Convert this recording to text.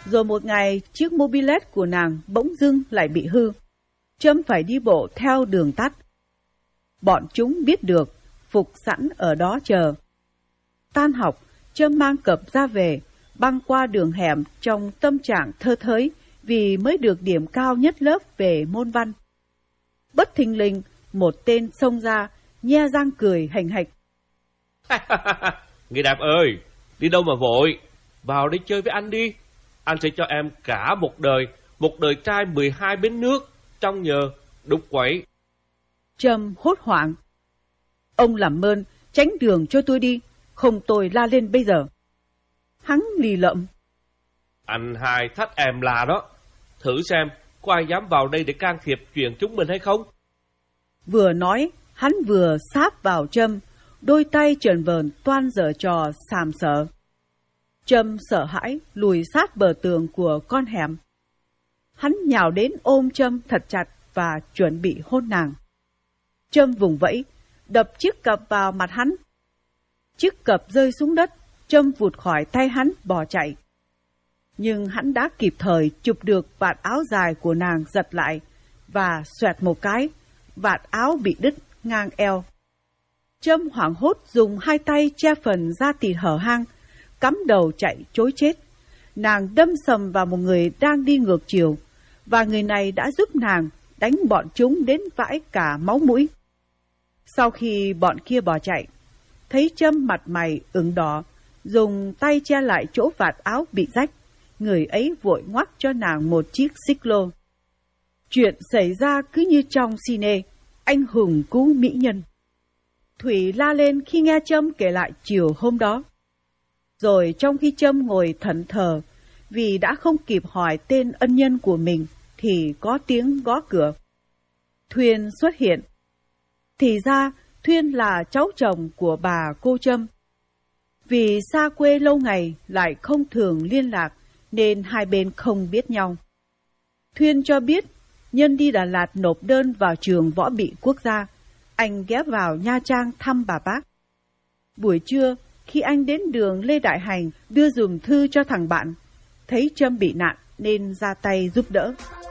Rồi một ngày, chiếc mobilet của nàng bỗng dưng lại bị hư. Trâm phải đi bộ theo đường tắt. Bọn chúng biết được, phục sẵn ở đó chờ. Tan học, Trâm mang cặp ra về, băng qua đường hẻm trong tâm trạng thơ thới vì mới được điểm cao nhất lớp về môn văn. Bất thình lình, một tên xông ra, nhe răng cười hành hạch. Người đẹp ơi, đi đâu mà vội, vào đây chơi với anh đi. Anh sẽ cho em cả một đời trai 12 bến nước, trong nhờ, đục quẩy. Trâm hốt hoảng. Ông làm ơn, tránh đường cho tôi đi, không tôi la lên bây giờ. Hắn lì lợm. Anh hai thách em là đó, thử xem có ai dám vào đây để can thiệp chuyện chúng mình hay không. Vừa nói, hắn vừa sáp vào Trâm, đôi tay trần vờn toan giở trò sàm sỡ. Trâm sợ hãi lùi sát bờ tường của con hẻm. Hắn nhào đến ôm Trâm thật chặt và chuẩn bị hôn nàng. Trâm vùng vẫy, đập chiếc cặp vào mặt hắn. Chiếc cặp rơi xuống đất, Trâm vụt khỏi tay hắn bỏ chạy. Nhưng hắn đã kịp thời chụp được vạt áo dài của nàng giật lại và xoẹt một cái, vạt áo bị đứt ngang eo. Trâm hoảng hốt dùng hai tay che phần da thịt hở hang, cắm đầu chạy trối chết. Nàng đâm sầm vào một người đang đi ngược chiều, và người này đã giúp nàng đánh bọn chúng đến vãi cả máu mũi. Sau khi bọn kia bỏ chạy, thấy Trâm mặt mày ửng đỏ, dùng tay che lại chỗ vạt áo bị rách, người ấy vội ngoắc cho nàng một chiếc xích lô. Chuyện xảy ra cứ như trong cine, anh hùng cứu mỹ nhân. Thủy la lên khi nghe Trâm kể lại chiều hôm đó. Rồi trong khi Trâm ngồi thẫn thờ, vì đã không kịp hỏi tên ân nhân của mình, thì có tiếng gõ cửa. Thuyên xuất hiện. Thì ra, Thuyên là cháu chồng của bà cô Trâm. Vì xa quê lâu ngày lại không thường liên lạc, nên hai bên không biết nhau. Thuyên cho biết, nhân đi Đà Lạt nộp đơn vào trường võ bị quốc gia, anh ghé vào Nha Trang thăm bà bác. Buổi trưa, khi anh đến đường Lê Đại Hành đưa dùm thư cho thằng bạn, thấy Trâm bị nạn nên ra tay giúp đỡ.